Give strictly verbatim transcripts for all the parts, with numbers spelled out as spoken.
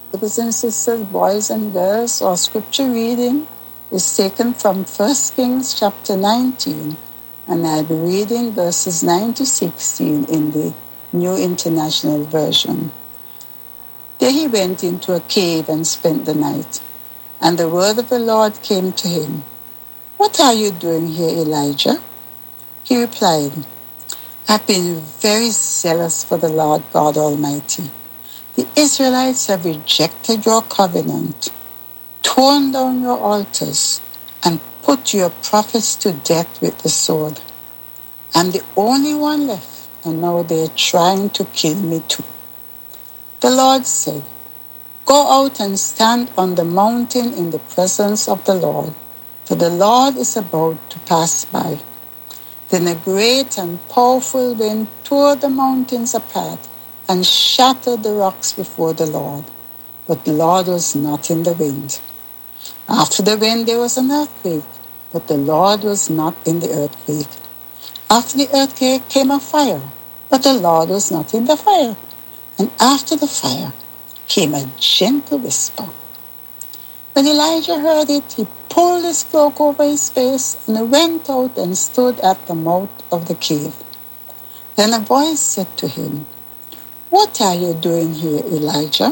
Brothers and sisters, boys and girls, our scripture reading is taken from First Kings chapter nineteen, and I'll be reading verses nine to sixteen in the New International Version. There he went into a cave and spent the night, and the word of the Lord came to him. "What are you doing here, Elijah?" He replied, "I've been very zealous for the Lord God Almighty. The Israelites have rejected your covenant, torn down your altars, and put your prophets to death with the sword. I'm the only one left, and now they're trying to kill me too." The Lord said, "Go out and stand on the mountain in the presence of the Lord, for the Lord is about to pass by." Then a great and powerful wind tore the mountains apart and shattered the rocks before the Lord. But the Lord was not in the wind. After the wind there was an earthquake, but the Lord was not in the earthquake. After the earthquake came a fire, but the Lord was not in the fire. And after the fire came a gentle whisper. When Elijah heard it, he pulled his cloak over his face and went out and stood at the mouth of the cave. Then a voice said to him, "What are you doing here, Elijah?"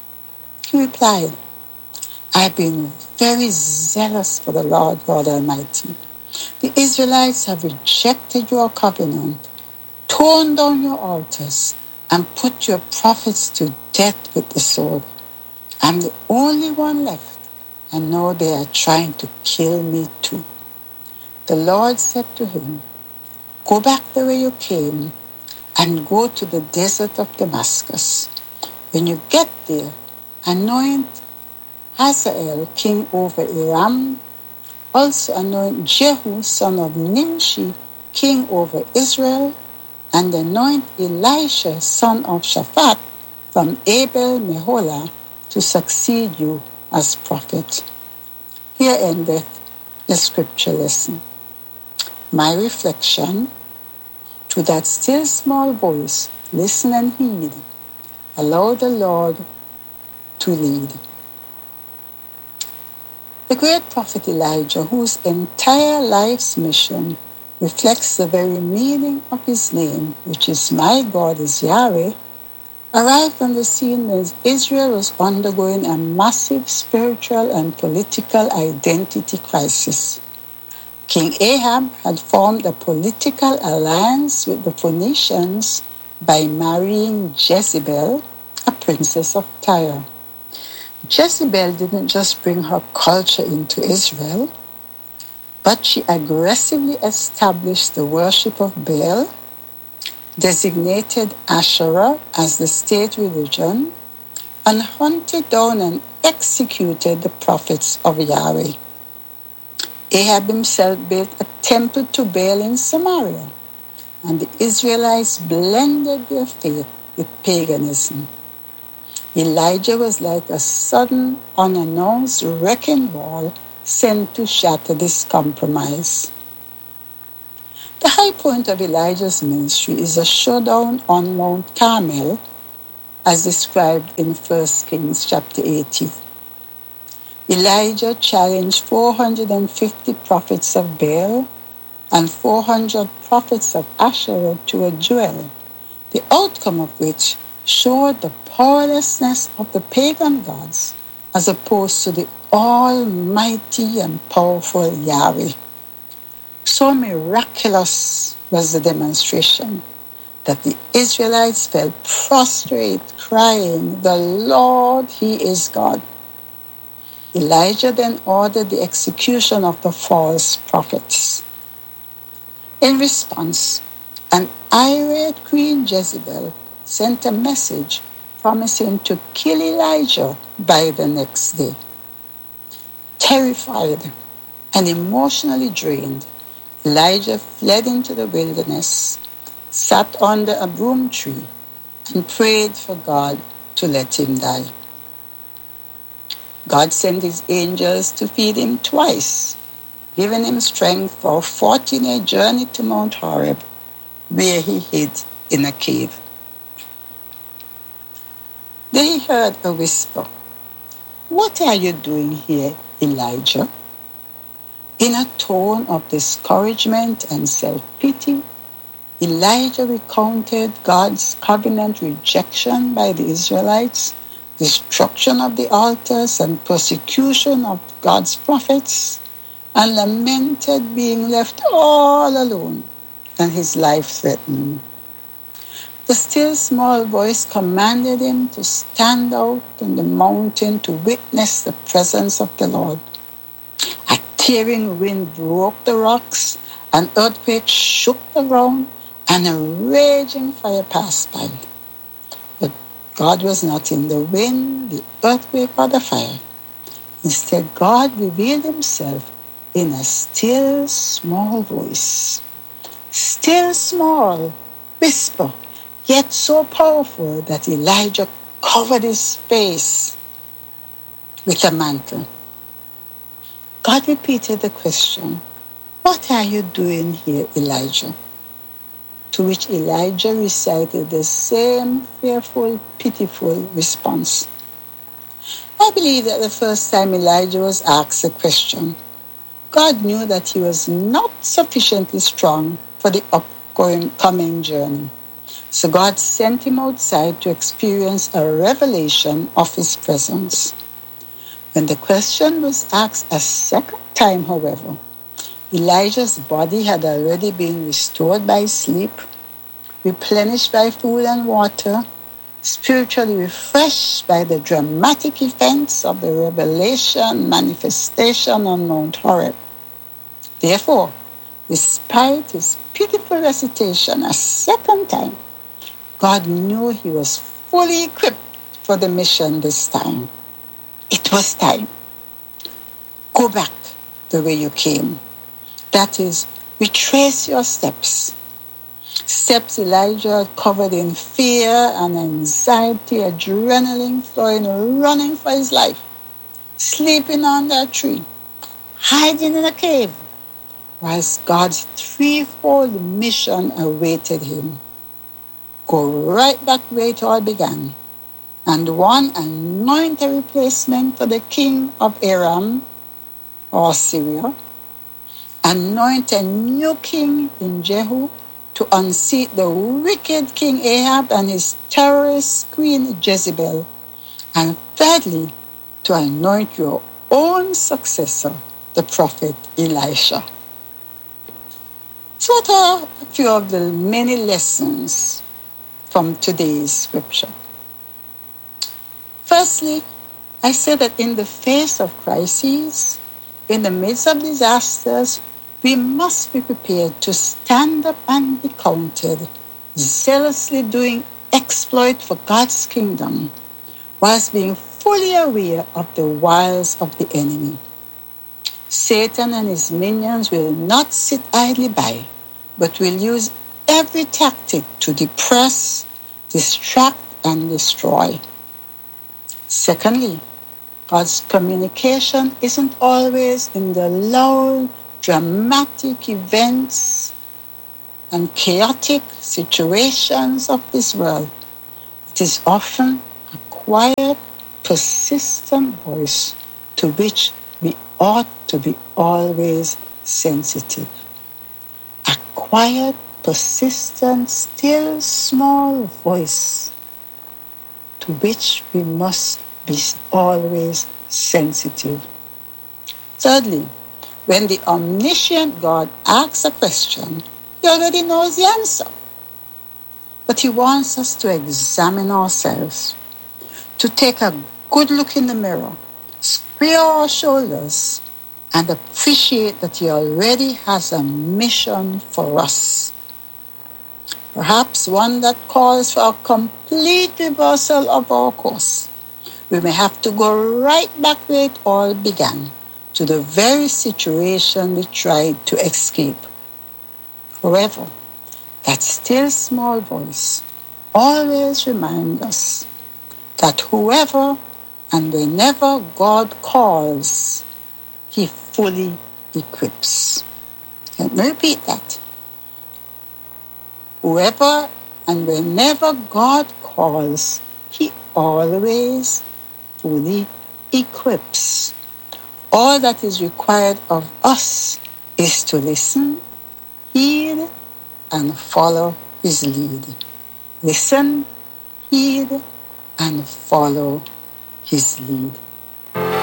He replied, "I've been very zealous for the Lord God Almighty. The Israelites have rejected your covenant, torn down your altars, and put your prophets to death with the sword. I'm the only one left, and now they are trying to kill me too." The Lord said to him, "Go back the way you came, and go to the desert of Damascus. When you get there, anoint Hazael king over Aram. Also anoint Jehu son of Nimshi king over Israel, and anoint Elisha son of Shaphat from Abel Meholah to succeed you as prophet." Here endeth the scripture lesson. My reflection: to that still small voice, listen and heed. Allow the Lord to lead. The great prophet Elijah, whose entire life's mission reflects the very meaning of his name, which is "My God is Yahweh," arrived on the scene when Israel was undergoing a massive spiritual and political identity crisis. King Ahab had formed a political alliance with the Phoenicians by marrying Jezebel, a princess of Tyre. Jezebel didn't just bring her culture into Israel, but she aggressively established the worship of Baal, designated Asherah as the state religion, and hunted down and executed the prophets of Yahweh. Ahab himself built a temple to Baal in Samaria, and the Israelites blended their faith with paganism. Elijah was like a sudden, unannounced wrecking ball sent to shatter this compromise. The high point of Elijah's ministry is a showdown on Mount Carmel, as described in First Kings chapter eighteen. Elijah challenged four hundred fifty prophets of Baal and four hundred prophets of Asherah to a duel, the outcome of which showed the powerlessness of the pagan gods as opposed to the almighty and powerful Yahweh. So miraculous was the demonstration that the Israelites fell prostrate, crying, "The Lord, He is God." Elijah then ordered the execution of the false prophets. In response, an irate Queen Jezebel sent a message promising to kill Elijah by the next day. Terrified and emotionally drained, Elijah fled into the wilderness, sat under a broom tree, and prayed for God to let him die. God sent his angels to feed him twice, giving him strength for a forty-day journey to Mount Horeb, where he hid in a cave. Then he heard a whisper, "What are you doing here, Elijah?" In a tone of discouragement and self-pity, Elijah recounted God's covenant rejection by the Israelites, destruction of the altars, and persecution of God's prophets, and lamented being left all alone and his life threatened. The still small voice commanded him to stand out on the mountain to witness the presence of the Lord. A tearing wind broke the rocks, an earthquake shook the ground, and a raging fire passed by. But God was not in the wind, the earthquake, or the fire. Instead, God revealed himself in a still small voice. Still small, whisper, yet so powerful that Elijah covered his face with a mantle. God repeated the question, "What are you doing here, Elijah?" To which Elijah recited the same fearful, pitiful response. I believe that the first time Elijah was asked the question, God knew that he was not sufficiently strong for the upcoming journey. So God sent him outside to experience a revelation of his presence. When the question was asked a second time, however, Elijah's body had already been restored by sleep, replenished by food and water, spiritually refreshed by the dramatic events of the revelation manifestation on Mount Horeb. Therefore, despite his pitiful recitation a second time, God knew he was fully equipped for the mission this time. It was time. Go back the way you came. That is, retrace your steps. Steps Elijah covered in fear and anxiety, adrenaline flowing, running for his life, sleeping under a tree, hiding in a cave, whilst God's threefold mission awaited him. Go right back where it all began, and one anoint a replacement for the king of Aram or Syria, anoint a new king in Jehu to unseat the wicked King Ahab and his terrorist queen Jezebel, and thirdly, to anoint your own successor, the prophet Elisha. So what are a few of the many lessons from today's scripture? Firstly, I say that in the face of crises, in the midst of disasters, we must be prepared to stand up and be counted, zealously doing exploit for God's kingdom, whilst being fully aware of the wiles of the enemy. Satan and his minions will not sit idly by, but will use every tactic to depress, distract, and destroy. Secondly, God's communication isn't always in the loud, dramatic events and chaotic situations of this world. It is often a quiet, persistent voice to which we ought to be always sensitive. A quiet, persistent, still, small voice to which we must be always sensitive. Thirdly, when the omniscient God asks a question, he already knows the answer. But he wants us to examine ourselves, to take a good look in the mirror, square our shoulders, and appreciate that he already has a mission for us. Perhaps one that calls for a complete reversal of our course. We may have to go right back where it all began, to the very situation we tried to escape. However, that still small voice always reminds us that whoever and whenever God calls, he fully equips. Let me repeat that. Whoever and whenever God calls, he always fully equips. All that is required of us is to listen, heed, and follow his lead. Listen, heed, and follow his lead.